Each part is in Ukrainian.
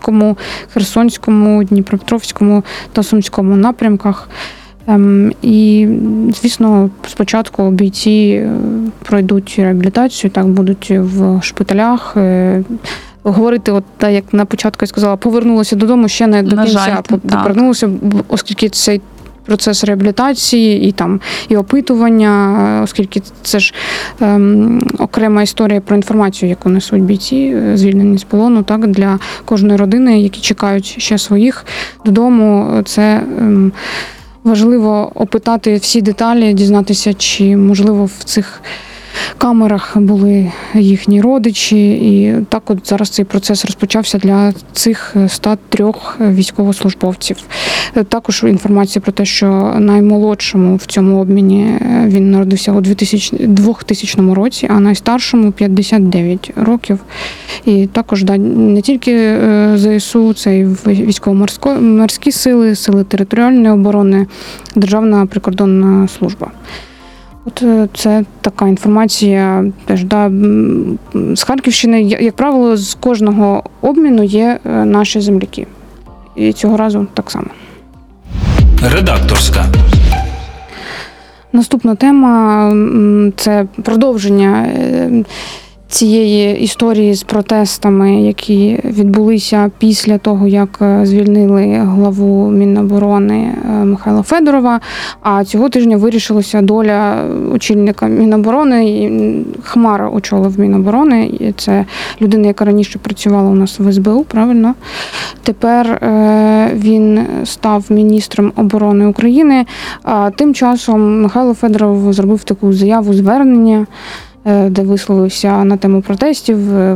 Запорізькому, Херсонському, Дніпропетровському та Сумському напрямках. І, звісно, спочатку бійці пройдуть реабілітацію, так, будуть в шпиталях. Говорити, от так, як на початку я сказала, повернулися додому ще не до кінця. Повернулися, оскільки цей процес реабілітації і опитування, оскільки це ж окрема історія про інформацію, яку несуть бійці, звільнені з полону, так, для кожної родини, які чекають ще своїх додому. Це важливо опитати всі деталі, дізнатися, чи, можливо, в цих камерах були їхні родичі. І так от зараз цей процес розпочався для цих 103 військовослужбовців. Також інформація про те, що наймолодшому в цьому обміні він народився у 2000 році, а найстаршому 59 років. І також не тільки ЗСУ, це і військово-морські сили, сили територіальної оборони, Державна прикордонна служба. От це така інформація теж, з Харківщини. Як правило, з кожного обміну є наші земляки. І цього разу так само. Редакторська. Наступна тема – це продовження цієї історії з протестами, які відбулися після того, як звільнили главу Міноборони Михайла Федорова. А цього тижня вирішилася доля очільника Міноборони. Хмара очолив Міноборони. І це людина, яка раніше працювала у нас в СБУ, правильно? Тепер він став міністром оборони України. А тим часом Михайло Федоров зробив таку заяву-звернення, де висловився на тему протестів,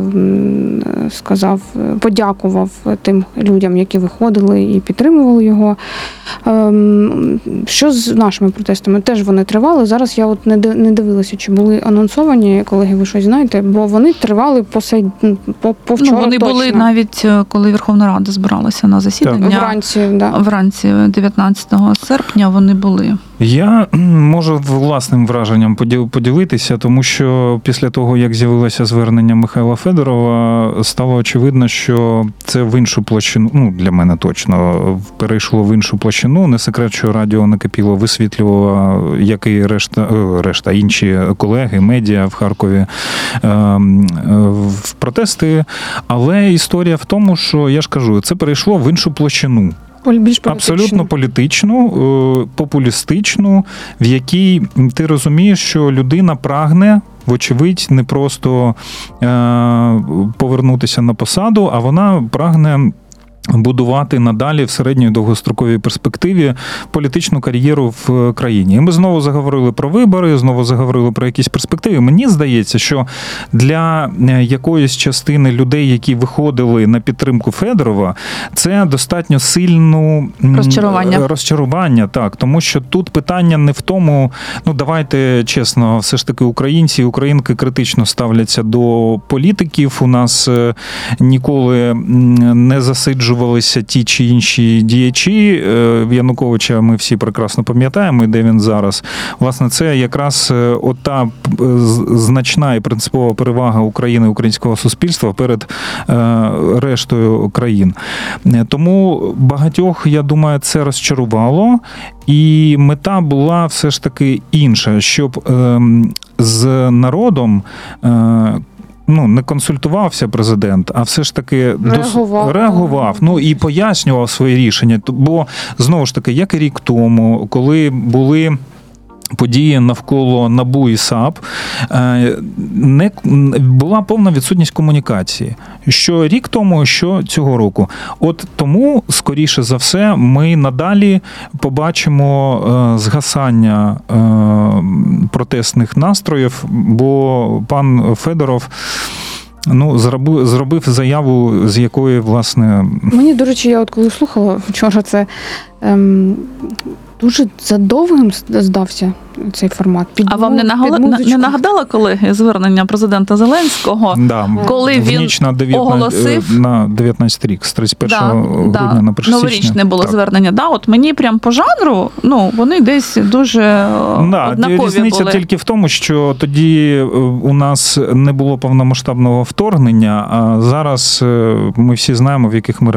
подякував тим людям, які виходили і підтримували його. Що з нашими протестами? Теж вони тривали. Зараз я от не дивилася, чи були анонсовані, колеги, ви щось знаєте, бо вони тривали по вчора. Вони точно були навіть, коли Верховна Рада збиралася на засідання. Вранці 19 серпня вони були. Я можу власним враженням поділитися, тому що після того, як з'явилося звернення Михайла Федорова, стало очевидно, що це в іншу площину, для мене точно, перейшло в іншу площину. Не секрет, що Радіо Накипіло висвітлювало, як і решта інші колеги, медіа в Харкові, в протести. Але історія в тому, що, я ж кажу, це перейшло в іншу площину. Абсолютно політичну, популістичну, в якій ти розумієш, що людина прагне, вочевидь, не просто повернутися на посаду, а вона прагне будувати надалі в середньої довгостроковій перспективі політичну кар'єру в країні. І ми знову заговорили про вибори, знову заговорили про якісь перспективи. Мені здається, що для якоїсь частини людей, які виходили на підтримку Федорова, це достатньо сильне розчарування, так, тому що тут питання не в тому, давайте чесно, все ж таки українці і українки критично ставляться до політиків. У нас ніколи не засиджували ті чи інші діячі. Януковича ми всі прекрасно пам'ятаємо, де він зараз. Власне, це якраз ота значна і принципова перевага України, українського суспільства перед рештою країн. Тому багатьох, я думаю, це розчарувало. І мета була все ж таки інша, щоб з народом не консультувався президент, а все ж таки реагував, і пояснював свої рішення. Бо, знову ж таки, як і рік тому, коли були події навколо НАБУ і САП, була повна відсутність комунікації. Що рік тому, що цього року. От тому, скоріше за все, ми надалі побачимо згасання протестних настроїв, бо пан Федоров зробив заяву, з якої, власне... Мені, до речі, я коли слухала вчора, це дуже задовгим здався цей формат. А вам не нагадала, колеги, звернення президента Зеленського, коли він оголосив... На 19 рік, з 31 грудня на 1 січня. Новорічне було звернення. От мені прям по жанру, вони десь дуже однакові були. Різниця тільки в тому, що тоді у нас не було повномасштабного вторгнення, а зараз ми всі знаємо, в яких ми